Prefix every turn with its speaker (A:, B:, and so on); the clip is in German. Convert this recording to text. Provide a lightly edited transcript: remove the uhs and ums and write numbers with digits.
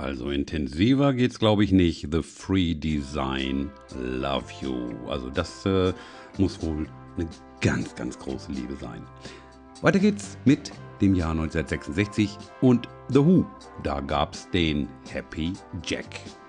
A: Also intensiver geht's, glaube ich, nicht. The Free Design, Love You. Also das muss wohl eine ganz, ganz große Liebe sein. Weiter geht's mit dem Jahr 1966 und The Who. Da gab's den Happy Jack.